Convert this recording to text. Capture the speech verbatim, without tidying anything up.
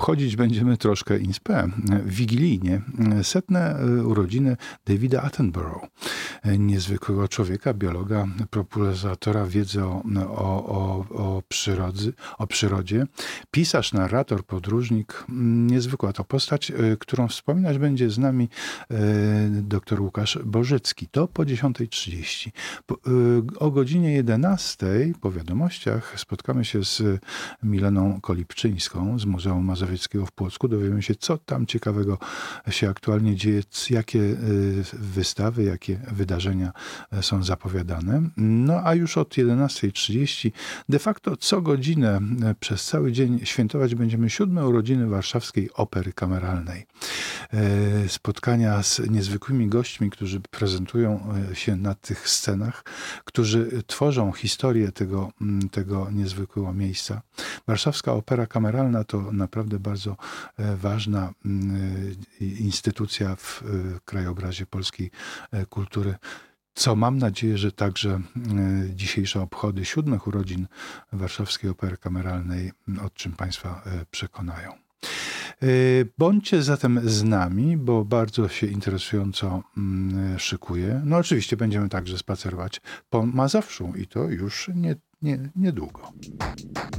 obchodzić będziemy troszkę inspe, wigilijnie, setne urodziny Davida Attenborough, niezwykłego człowieka, biologa, popularyzatora wiedzy o, o, o, o, przyrodzy, o przyrodzie, pisarz, narrator, podróżnik, niezwykła to postać, którą wspominać będzie z nami dr Łukasz Bożycki. To po dziesiątej trzydzieści. O godzinie jedenastej po wiadomościach spotkamy się z Mileną Kolibczyńską z Muzeum Mazowieckiego w Płocku. Dowiemy się, co tam ciekawego się aktualnie dzieje, jakie wystawy, jakie wydarzenia są zapowiadane. No a już od jedenastej trzydzieści de facto co godzinę przez cały dzień świętować będziemy siódme urodziny Warszawskiej Opery Kameralnej. Spotkania z niezwykłymi gośćmi, którzy prezentują się na tych scenach, którzy tworzą historię tego, tego niezwykłego miejsca. Warszawska Opera Kameralna to naprawdę bardzo ważna instytucja w krajobrazie polskiej kultury, co mam nadzieję, że także dzisiejsze obchody siódmych urodzin Warszawskiej Opery Kameralnej, o czym Państwa przekonają. Bądźcie zatem z nami, bo bardzo się interesująco szykuje. No oczywiście będziemy także spacerować po Mazowszu i to już nie, nie, niedługo.